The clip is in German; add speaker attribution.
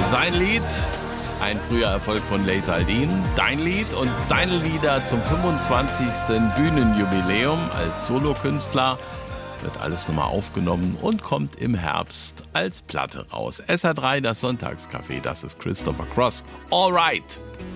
Speaker 1: Sein Lied, ein früher Erfolg von Laith Al-Deen, dein Lied und seine Lieder zum 25. Bühnenjubiläum als Solokünstler. Wird alles nochmal aufgenommen und kommt im Herbst als Platte raus. SR3, das Sonntagscafé, das ist Christopher Cross. All right.